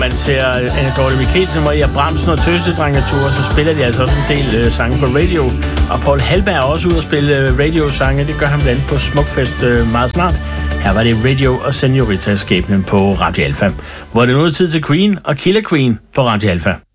man ser Anne Dorte Mikkelsen, Maria Bramsen og Tøsedrengeture, så spiller de altså også en del sange på radio. Og Paul Hallberg er også ude at spille radiosange. Det gør han blandt andet på Smukfest meget snart. Her var det Radio og Senorita-skæbnen på Radio Alfa. Hvor det nu er tid til Queen og Killer Queen på Radio Alfa.